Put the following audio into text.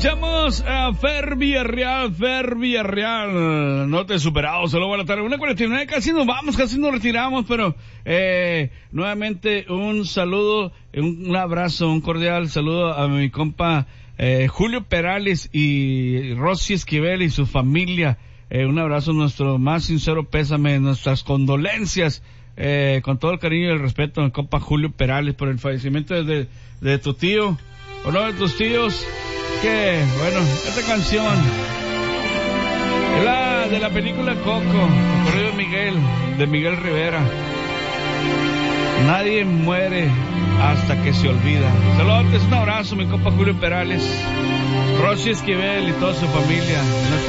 Escuchamos a Fer Villarreal, no te he superado, solo buena tarde, 1:49, casi nos retiramos, pero nuevamente un saludo, un abrazo, un cordial saludo a mi compa Julio Perales y Rosy Esquivel y su familia. Un abrazo, nuestro más sincero pésame, nuestras condolencias, con todo el cariño y el respeto a mi compa Julio Perales por el fallecimiento de tu tío, o no de tus tíos. Que, bueno, esta canción es la de la película Coco, el corrido de Miguel Rivera. Nadie muere hasta que se olvida. Saludos, un abrazo, mi compa Julio Perales, Rosy Esquivel y toda su familia.